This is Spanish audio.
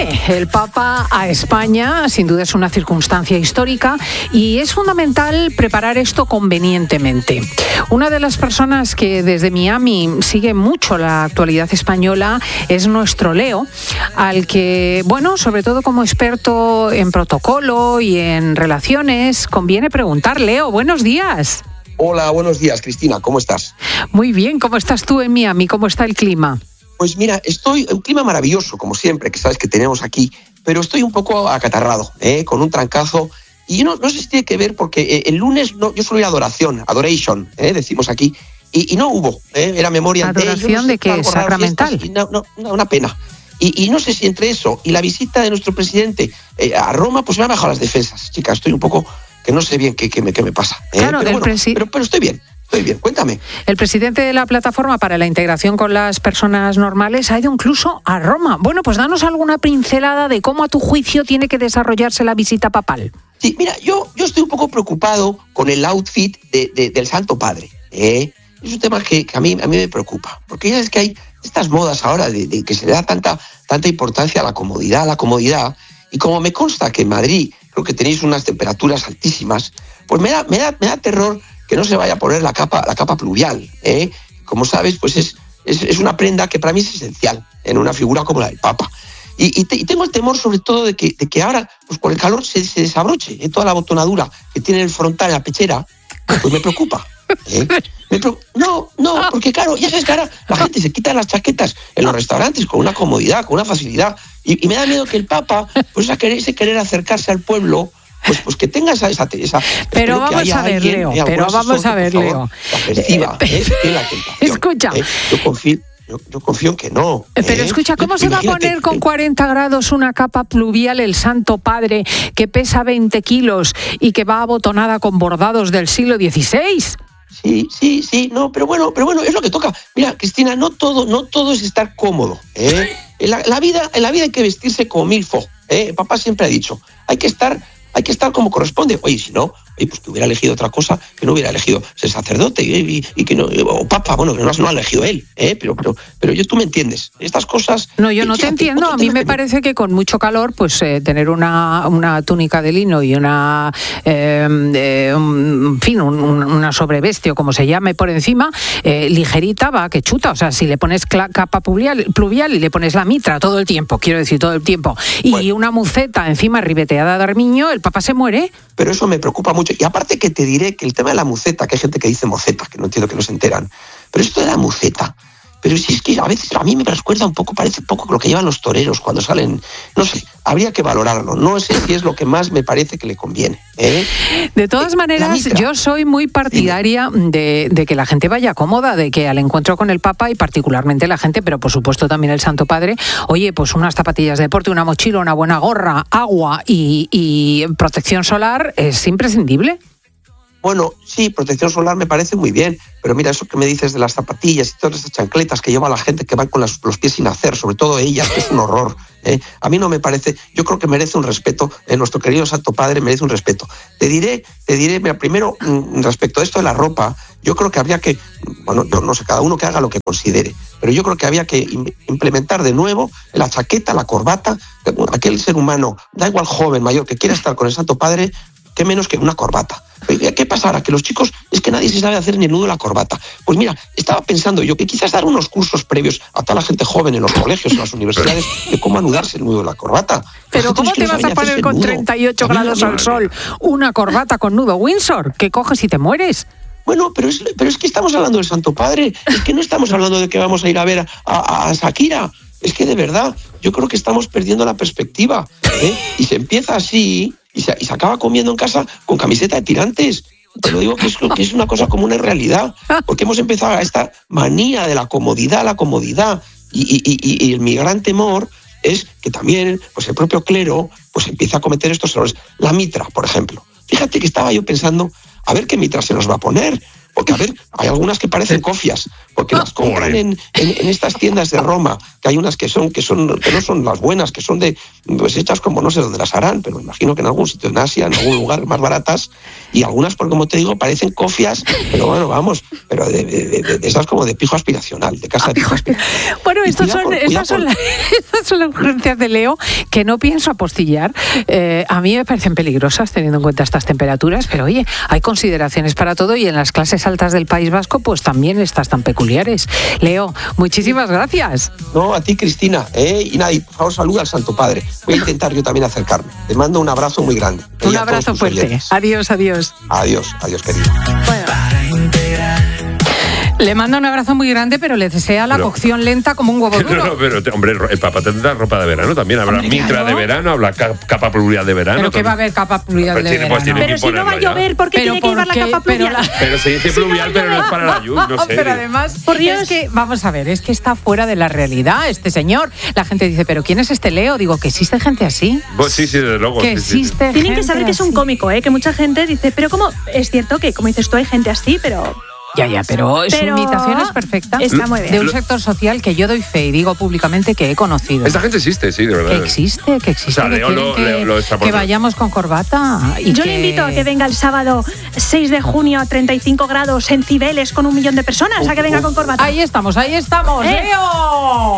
Viene el Papa a España, sin duda es una circunstancia histórica y es fundamental preparar esto convenientemente. Una de las personas que desde Miami sigue mucho la actualidad española es nuestro Leo, al que, bueno, sobre todo como experto en protocolo y en relaciones, conviene preguntar. Leo, buenos días. Hola, buenos días, Cristina, ¿cómo estás? Muy bien, ¿cómo estás tú en Miami? ¿Cómo está el clima? Pues mira, estoy en un clima maravilloso, como siempre, que sabes que tenemos aquí, pero estoy un poco acatarrado, con un trancazo. Y no sé si tiene que ver porque el lunes yo suelo ir a adoration, decimos aquí, y no hubo, era memoria de ¿Adoración de qué? ¿Sacramental? Una pena. Y no sé si entre eso y la visita de nuestro presidente a Roma, pues me ha bajado las defensas. Chica, estoy un poco que no sé bien qué me pasa. Claro, pero estoy bien. Cuéntame. El presidente de la Plataforma para la Integración con las Personas Normales ha ido incluso a Roma. Bueno, pues danos alguna pincelada de cómo a tu juicio tiene que desarrollarse la visita papal. Sí, mira, yo estoy un poco preocupado con el outfit del Santo Padre. Es un tema que a mí me preocupa, porque ya es que hay estas modas ahora de que se le da tanta importancia a la comodidad, y como me consta que en Madrid creo que tenéis unas temperaturas altísimas, pues me da terror que no se vaya a poner la capa pluvial. Como sabes, pues es una prenda que para mí es esencial en una figura como la del Papa. Y tengo el temor sobre todo de que ahora, pues por el calor, se desabroche toda la botonadura que tiene el frontal, la pechera, pues me preocupa. No, porque claro, ya sabes que ahora la gente se quita las chaquetas en los restaurantes con una comodidad, con una facilidad, y me da miedo que el Papa, pues ese querer acercarse al pueblo, pues que tenga esa pero vamos a ver, Leo, Leo. La perciba, la tentación. Escucha. Yo confío en que no. Pero escucha, ¿cómo se va a poner con 40 grados una capa pluvial el Santo Padre que pesa 20 kilos y que va abotonada con bordados del siglo XVI? Sí, no, pero bueno, es lo que toca. Mira, Cristina, no todo es estar cómodo. En la vida hay que vestirse como milfo. Papá siempre ha dicho, hay que estar como corresponde. Oye, si no, pues que hubiera elegido otra cosa, que no hubiera elegido ser sacerdote y que no, o papa, bueno, que no ha elegido él, pero tú me entiendes. Estas cosas. No, yo no te entiendo. A mí me parece que con mucho calor, pues tener una túnica de lino y una sobreveste o como se llame por encima, ligerita, va, que chuta. O sea, si le pones capa pluvial y le pones la mitra todo el tiempo, y una muceta encima ribeteada de armiño, el Papa se muere. Pero eso me preocupa mucho. Y aparte que te diré que el tema de la muceta, que hay gente que dice moceta, que no entiendo que no se enteran, pero esto de la muceta, pero si es que a veces a mí me recuerda parece un poco lo que llevan los toreros cuando salen, no sé, habría que valorarlo. No sé si es lo que más me parece que le conviene. De todas maneras, yo soy muy partidaria de que la gente vaya cómoda, de que al encuentro con el Papa y particularmente la gente, pero por supuesto también el Santo Padre, oye, pues unas zapatillas de deporte, una mochila, una buena gorra, agua y protección solar es imprescindible. Bueno, sí, protección solar me parece muy bien, pero mira, eso que me dices de las zapatillas y todas esas chancletas que lleva la gente que van con los pies sin hacer, sobre todo ellas, que es un horror. A mí no me parece, yo creo que merece un respeto, nuestro querido Santo Padre merece un respeto. Te diré, mira, primero, respecto a esto de la ropa, yo creo que habría que, bueno, yo no sé, cada uno que haga lo que considere, pero yo creo que había que implementar de nuevo la chaqueta, la corbata, aquel ser humano, da igual joven, mayor, que quiera estar con el Santo Padre, qué menos que una corbata. ¿Qué pasará? Que los chicos, es que nadie se sabe hacer ni el nudo de la corbata. Pues mira, estaba pensando yo que quizás dar unos cursos previos a toda la gente joven en los colegios, en las universidades, de cómo anudarse el nudo de la corbata. Pero ¿cómo te vas a poner con 38 grados al sol una corbata con nudo Windsor? ¿Qué coges y te mueres? Bueno, pero es que estamos hablando del Santo Padre, es que no estamos hablando de que vamos a ir a ver a Shakira. Es que de verdad, yo creo que estamos perdiendo la perspectiva, y se empieza así y se acaba comiendo en casa con camiseta de tirantes. Te lo digo que es una cosa como una realidad, porque hemos empezado a esta manía de la comodidad y el mi gran temor es que también pues el propio clero pues empieza a cometer estos errores. La mitra, por ejemplo. Fíjate que estaba yo pensando, a ver qué mitra se nos va a poner, Porque, a ver, hay algunas que parecen cofias, porque las compran en estas tiendas de Roma, que hay unas que no son las buenas, que son pues hechas como no sé dónde las harán, pero imagino que en algún sitio en Asia, en algún lugar más baratas, y algunas, por como te digo, parecen cofias, pero bueno, vamos, pero de esas como de pijo aspiracional, de casa de pijo aspiracional. Bueno, estas son las urgencias de Leo que no pienso apostillar. A mí me parecen peligrosas teniendo en cuenta estas temperaturas, pero oye, hay consideraciones para todo y en las clases altas del País Vasco pues también estas tan peculiares. Leo, muchísimas gracias. No, a ti, Cristina, y nadie, por favor, saluda al Santo Padre. Voy a intentar yo también acercarme. Te mando un abrazo muy grande. Un abrazo fuerte. Oyentes. Adiós, adiós. Adiós, querido. Bueno. Le manda un abrazo muy grande, pero le desea la cocción lenta como un huevo duro. No, pero hombre, el Papa tendrá ropa de verano también. Habrá mitra de verano, habrá capa pluvial de verano. ¿Pero qué va a haber capa pluvial de verano? Pero si no va a llover, ¿por qué tiene que llevar la capa pluvial? Pero se dice pluvial, pero no es para la lluvia, no sé. Pero además, por Dios, es que, vamos a ver, es que está fuera de la realidad este señor. La gente dice, ¿pero quién es este Leo? Digo, que existe gente así. Pues sí, desde luego. Que existe gente. Tienen que saber que es un cómico, que mucha gente dice, pero ¿cómo? Es cierto que, como dices tú, hay gente así, pero... Pero su invitación es perfecta. Está muy bien. De un sector social que yo doy fe y digo públicamente que he conocido. Esta gente existe, sí, de verdad. Que existe. O sea, que vayamos con corbata. Y yo le invito a que venga el sábado 6 de junio a 35 grados en Cibeles con 1 millón de personas, a que venga con corbata. Ahí estamos, Leo.